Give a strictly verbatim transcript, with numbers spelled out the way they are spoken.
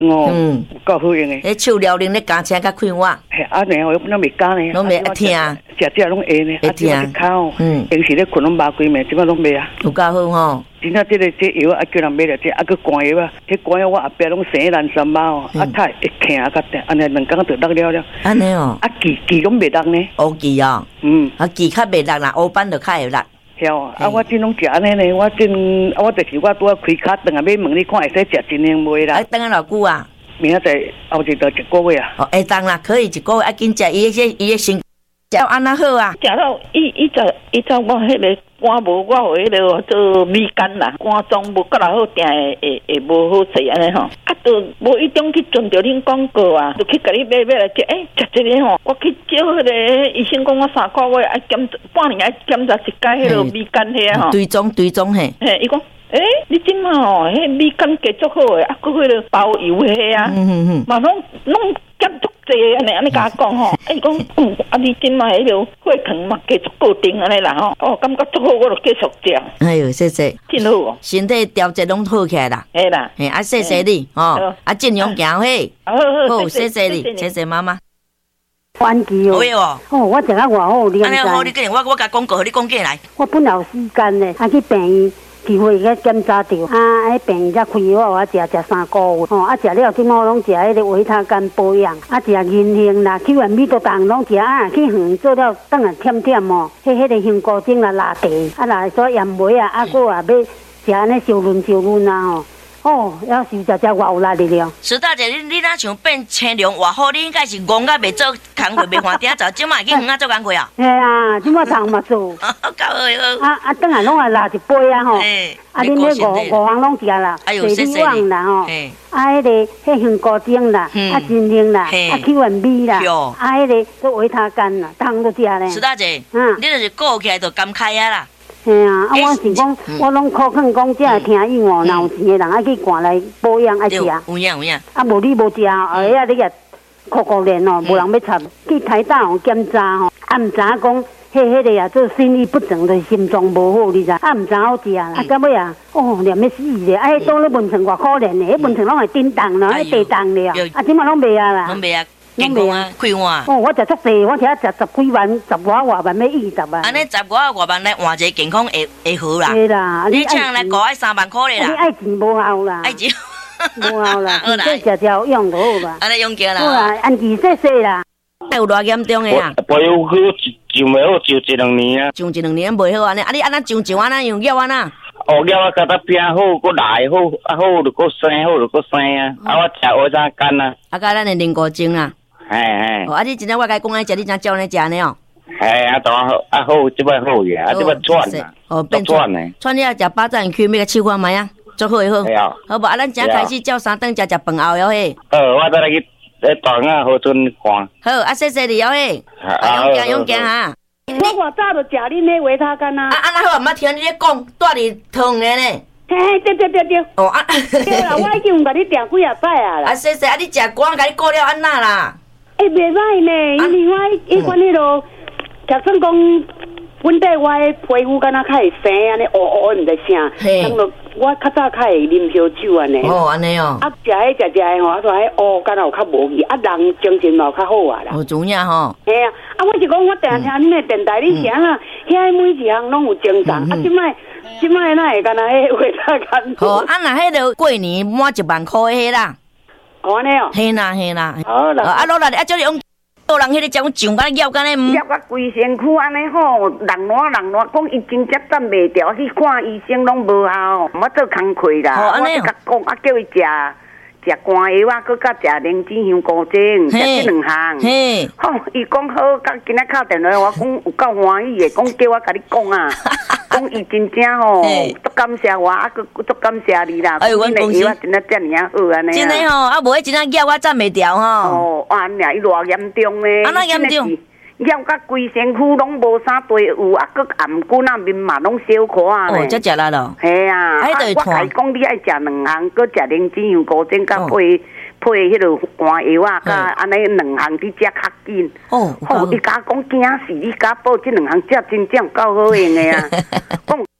哦，嗯，够好用诶。 迄手撩灵咧加车甲开我。 嘿，啊，然后我那袂加呢， 拢袂一听， 食食拢会呢， 会听。 口，嗯，平时咧困拢麻规暝，即摆拢袂啊。 有够好吼。 真正即个即药啊，叫人买了，即啊个寒药啊，迄寒药我后壁拢生烂三包哦，啊太会疼啊，甲定，安尼两工就落了了。 安尼哦。 啊记记拢袂落呢。 乌记哦。嗯。啊记较袂落啦，乌斑就较会落。晓啊！啊，我真拢食安尼呢，我真啊，我就是我拄啊开卡顿啊，要问你看会使食真灵袂啦？ 啊，等下偌久啊？ 明仔载后一到一个月啊。 哦，会当啦，可以一个月啊，紧食伊迄伊迄身。食安那好啊？ 食到伊伊在伊在我迄个肝无，我有迄个做米干啦，肝脏无过来好，定会会会无好势安尼吼。啊，都无一种去遵着恁广告啊，就去甲你买买来食。诶，食一个吼，我去照迄个医生讲我三个月爱检半年爱检查一摆迄个米干遐吼。 追踪追踪嘿。 嘿，伊讲。诶、欸，你即马吼，迄米干加足好诶，啊，佮迄个包油迄啊，嗯嗯嗯，嘛拢拢减足济安尼安尼甲我讲吼，啊，伊讲，嗯，啊，你即马迄个血糖嘛加足固定安尼啦吼，哦，感觉足好，我就继续食。 哎呦，谢谢， 真好哦， 身体调节拢好起来啦。 嘿啦， 嘿，啊，谢谢你哦，啊，尽量行嘿。 好好好，谢谢你，谢谢妈妈。 安记哦， 好哟哦， 哦，我食啊偌好，你安尼好，你跟我我甲广告，你讲过来。 我本来有时间呢，啊去病院。机会去检查着，啊，迄病院才开我，我食食三个月，吼，啊，食了即满拢食迄个维他干保养，啊，食银杏啦，去完米都当拢食啊，去远做了当然甜甜哦，迄迄个香菇精啦，拉茶，啊，来做盐梅啊，啊，搁啊要食安尼烧润烧润啊吼。哦，要是食食偌有力的了。 石大姐，你你哪像变青龙偌好？你应该是戆甲袂做工课，袂换顶走，即马已经远啊做工课啊。 嘿啊，即马通嘛做。 够好好。 啊啊，等下拢会拉一杯啊吼。啊，恁咧五五行拢食啦，水煮网啦吼。啊，迄个迄香菇精啦，啊金杏啦，啊去完米啦，啊迄个做维他干啦，通都食咧。 石大姐，嗯，你就是顾起来就感慨啊啦。 嘿啊，啊，我是讲，我拢靠肯讲，只听伊哦，若有钱的人爱去赶来保养爱食。 有影有影。 啊，无你无食，后尾啊你也酷酷练哦，无人要插。去台大哦检查吼，啊毋知影讲，迄迄个啊做心律不正，就是心脏无好，你知？啊毋知好食啦。啊，到尾啊，哦，念要死咧！啊，迄倒咧文成偌可怜咧，迄文成拢会叮当咯，迄地当了。啊，即马拢袂啊啦。 拢袂啊。健康啊，快换。 哦，我食足济，我听食十几万、十外外万，要二十万。 安尼十外外万来换一个健康会会好啦。 对啦， 你请人来搞爱三万块咧啦。 你爱钱无效啦。 爱钱。 无效啦，你这食食用就好啦。 安尼用过啦。 好啦，安记细细啦。 有偌严重的啊？ 不有好上袂好上一两年啊。 上一两年袂好安尼，啊你安那上上安那用药安那？ 哦，了啊，甲他变好，佮来好，啊好就佮生，好就佮生啊。啊，我食维他干啊。 啊，甲咱的灵果精啊。 嘿嘿， 哦，啊！你真正我甲讲爱食，你真照呢食呢哦。 嘿，啊，当好啊好，即摆好嘅，啊，即摆串啊， 哦，变串呢。 串你啊，食巴掌区，要个试看卖啊，做好好。 系啊。 好无啊？咱正开始照三顿食食饭后了嘿。 好，我再来去在堂啊好阵看。 好，啊，谢谢你了嘿。啊，勇敢勇敢哈。 我偌早就食恁迄维他干啊。 啊，啊，那好，毋捌听你咧讲，住伫汤的呢。 嘿嘿，对对对对。 哦啊。 对啦，我已经甲你订几啊摆啊啦。 啊，谢谢啊！你食光甲你顾了安那啦？ 诶，袂歹呢，因为我迄款迄落，就算讲本地我的皮肤敢若较会生安尼，乌乌毋知啥，当落我较早较会啉烧酒安尼。 哦，安尼哦。 啊，食迄食食的吼，啊，说迄乌敢若有较无去，啊，人精神嘛有较好啊啦。 有主影吼。 嘿啊，啊，我是讲我定听恁的电台，你听啊，遐每一项拢有精神，啊，即摆即摆哪会敢若迄维他干？ 哦，啊，那迄个过年满一万块迄啦。 哦，安尼哦。 嘿啦嘿啦。 好啦。 啊，落来啊，叫你用。有人迄个将上甲咬甲呢， 咬甲规身躯安尼吼，人烂人烂，讲伊真接站袂掉，去看医生拢无效，毋做工课啦。我甲讲啊，叫伊食食肝药啊，佮甲食灵芝香菇精，食即两项。嘿，吼，伊讲好，甲今仔敲电话，我讲有够欢喜的，讲叫我甲你讲啊，讲伊真正吼，足感谢我，啊，佮足感谢你啦。 哎，阮公司真正遮尔啊好安尼。 真诶吼，啊，无迄真正咬我站袂掉吼。 哦，啊，尔伊偌严重咧？ 啊，那严重？ 咬甲规身躯拢无啥地有，啊，佮颔骨那面嘛拢小可啊。 哦，才食力咯。 系啊，啊，我甲伊讲，你爱食两项，佮食灵芝香菇精，甲配配迄落肝药啊，甲安尼两项去食较紧。哦，吼，伊甲讲惊死，你甲补即两项食真正够好用的啊。讲